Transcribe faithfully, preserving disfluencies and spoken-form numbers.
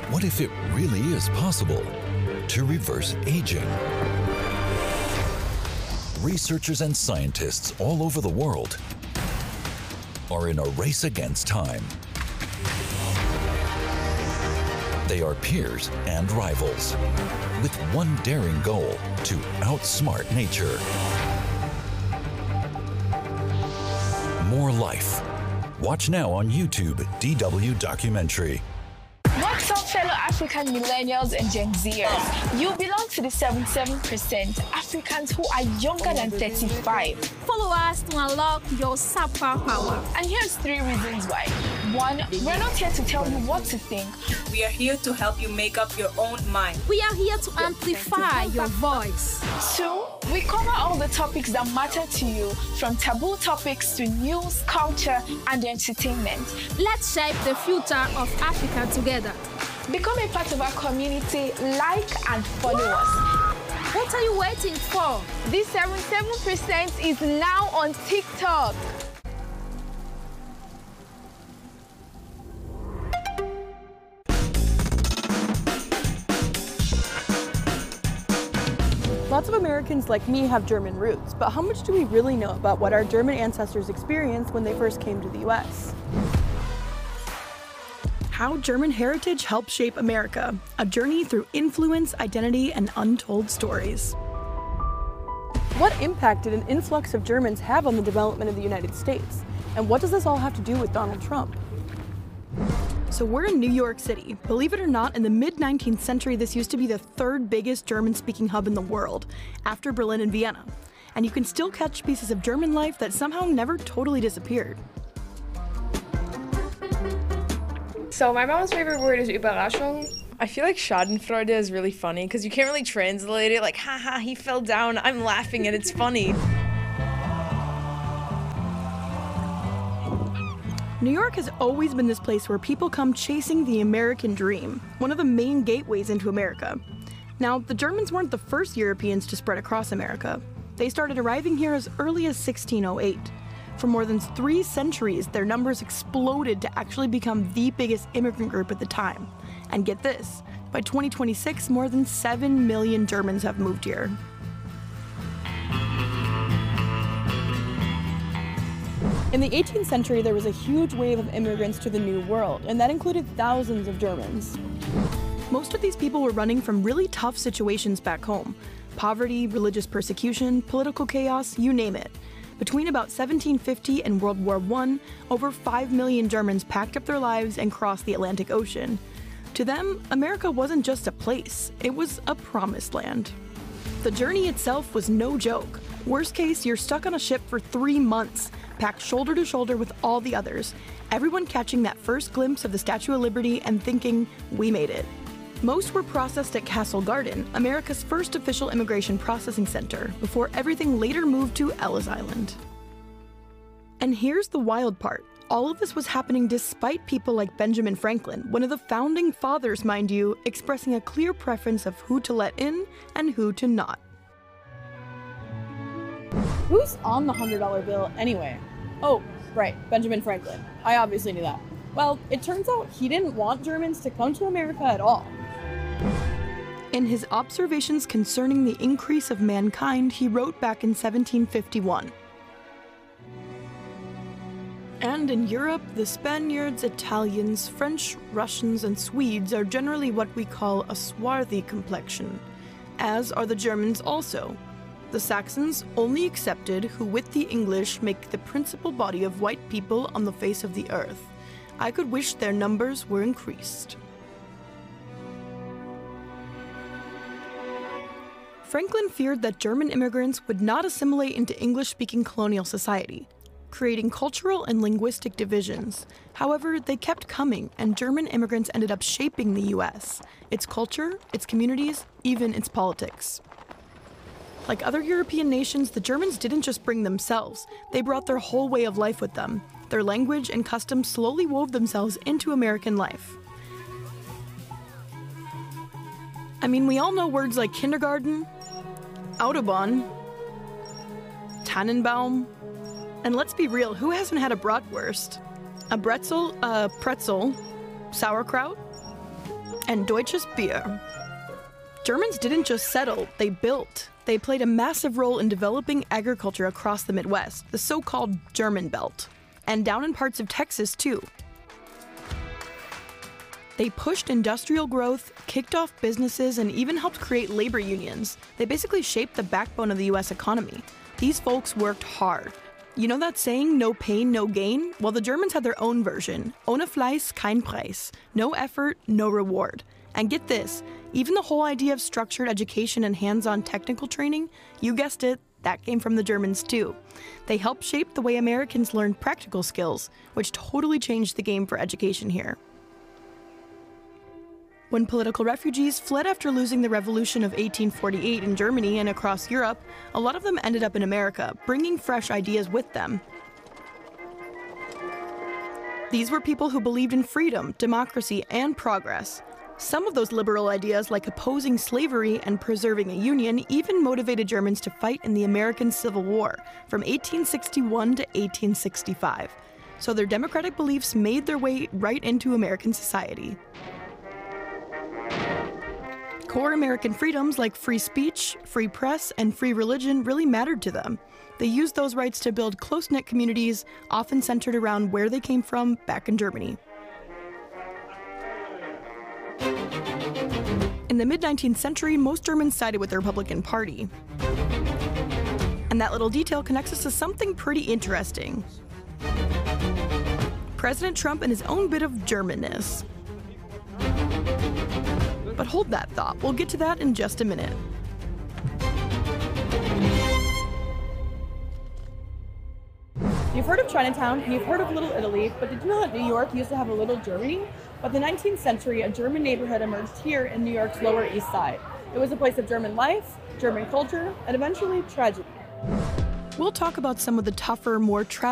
What if it really is possible to reverse aging? Researchers and scientists all over the world are in a race against time. They are peers and rivals, with one daring goal: to outsmart nature. More life. Watch now on YouTube, D W Documentary. What's up, fellow African millennials and Gen Zers? You belong to the seventy-seven percent Africans who are younger than thirty-five. Follow us to unlock your superpower. And here's three reasons why. One, we're not here to tell you what to think. We are here to help you make up your own mind. We are here to amplify your voice. Two, we cover all the topics that matter to you, from taboo topics to news, culture, and entertainment. Let's shape the future of Africa together. Become a part of our community, like and follow us. What are you waiting for? This seventy-seven percent is now on TikTok. Lots of Americans like me have German roots, but how much do we really know about what our German ancestors experienced when they first came to the U S? How German heritage helped shape America, a journey through influence, identity, and untold stories. What impact did an influx of Germans have on the development of the United States? And what does this all have to do with Donald Trump? So we're in New York City. Believe it or not, in the mid nineteenth century, this used to be the third biggest German-speaking hub in the world, after Berlin and Vienna. And you can still catch pieces of German life that somehow never totally disappeared. So my mom's favorite word is Überraschung. I feel like Schadenfreude is really funny because you can't really translate it, like, haha, he fell down, I'm laughing and it's funny. New York has always been this place where people come chasing the American dream, one of the main gateways into America. Now, the Germans weren't the first Europeans to spread across America. They started arriving here as early as sixteen oh eight. For more than three centuries, their numbers exploded to actually become the biggest immigrant group at the time. And get this, by twenty twenty-six, more than seven million Germans have moved here. In the eighteenth century, there was a huge wave of immigrants to the New World, and that included thousands of Germans. Most of these people were running from really tough situations back home: poverty, religious persecution, political chaos, you name it. Between about seventeen fifty and World War One, over five million Germans packed up their lives and crossed the Atlantic Ocean. To them, America wasn't just a place, it was a promised land. The journey itself was no joke. Worst case, you're stuck on a ship for three months, packed shoulder to shoulder with all the others, everyone catching that first glimpse of the Statue of Liberty and thinking, we made it. Most were processed at Castle Garden, America's first official immigration processing center, before everything later moved to Ellis Island. And here's the wild part. All of this was happening despite people like Benjamin Franklin, one of the founding fathers, mind you, expressing a clear preference of who to let in and who to not. Who's on the one hundred dollar bill anyway? Oh, right, Benjamin Franklin. I obviously knew that. Well, it turns out he didn't want Germans to come to America at all. In his observations concerning the increase of mankind, he wrote back in seventeen fifty-one. And in Europe, the Spaniards, Italians, French, Russians, and Swedes are generally what we call a swarthy complexion, as are the Germans also. The Saxons only excepted, who with the English make the principal body of white people on the face of the earth. I could wish their numbers were increased. Franklin feared that German immigrants would not assimilate into English-speaking colonial society, creating cultural and linguistic divisions. However, they kept coming, and German immigrants ended up shaping the U S, its culture, its communities, even its politics. Like other European nations, the Germans didn't just bring themselves, they brought their whole way of life with them. Their language and customs slowly wove themselves into American life. I mean, we all know words like kindergarten, Autobahn, Tannenbaum, and let's be real, who hasn't had a bratwurst? A bretzel, a pretzel, sauerkraut? and Deutsches Bier. Germans didn't just settle, they built. They played a massive role in developing agriculture across the Midwest, the so-called German Belt, and down in parts of Texas too. They pushed industrial growth, kicked off businesses, and even helped create labor unions. They basically shaped the backbone of the U S economy. These folks worked hard. You know that saying, no pain, no gain? Well, the Germans had their own version. Ohne Fleiß, kein Preis. No effort, no reward. And get this, even the whole idea of structured education and hands-on technical training, you guessed it, that came from the Germans too. They helped shape the way Americans learned practical skills, which totally changed the game for education here. When political refugees fled after losing the revolution of eighteen forty-eight in Germany and across Europe, a lot of them ended up in America, bringing fresh ideas with them. These were people who believed in freedom, democracy, and progress. Some of those liberal ideas, like opposing slavery and preserving a union, even motivated Germans to fight in the American Civil War from eighteen sixty-one to eighteen sixty-five. So their democratic beliefs made their way right into American society. Core American freedoms like free speech, free press, and free religion really mattered to them. They used those rights to build close-knit communities, often centered around where they came from back in Germany. In the mid-nineteenth century, most Germans sided with the Republican Party. And that little detail connects us to something pretty interesting. President Trump and his own bit of Germanness. But hold that thought, we'll get to that in just a minute. You've heard of Chinatown and you've heard of Little Italy, but did you know that New York used to have a Little Germany? By the nineteenth century, a German neighborhood emerged here in New York's Lower East Side. It was a place of German life, German culture, and eventually tragedy. We'll talk about some of the tougher, more tragic